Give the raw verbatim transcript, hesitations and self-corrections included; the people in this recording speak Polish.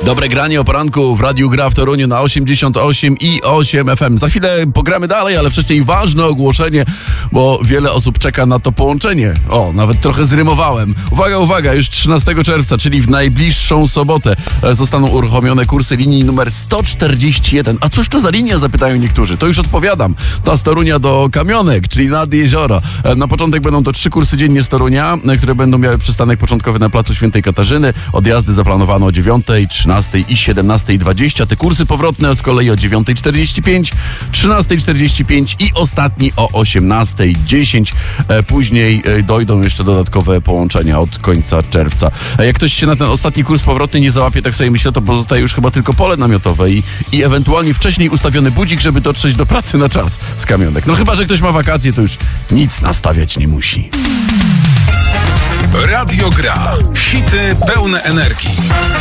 Dobre granie o poranku w Radiu Gra w Toruniu na osiemdziesiąt osiem i osiem F M. Za chwilę pogramy dalej, ale wcześniej ważne ogłoszenie, bo wiele osób czeka na to połączenie. O, nawet trochę zrymowałem. Uwaga, uwaga, już trzynastego czerwca, czyli w najbliższą sobotę zostaną uruchomione kursy linii numer sto czterdzieści jeden. A cóż to za linia, zapytają niektórzy. To już odpowiadam. Ta z Torunia do Kamionek, czyli nad jezioro. Na początek będą to trzy kursy dziennie z Torunia, które będą miały przystanek początkowy na placu Świętej Katarzyny. Odjazdy zaplanowano o dziewiątej, trzynastej i siedemnastej dwadzieścia. Te kursy powrotne z kolei o dziewiątej czterdzieści pięć, trzynastej czterdzieści pięć i ostatni o osiemnastej dziesięć. Później dojdą jeszcze dodatkowe połączenia od końca czerwca. Jak ktoś się na ten ostatni kurs powrotny nie załapie, tak sobie myślę, to pozostaje już chyba tylko pole namiotowe i, i ewentualnie wcześniej ustawiony budzik, żeby dotrzeć do pracy na czas z Kamionek. No chyba, że ktoś ma wakacje, to już nic nastawiać nie musi. Radio Gra. Hity pełne energii.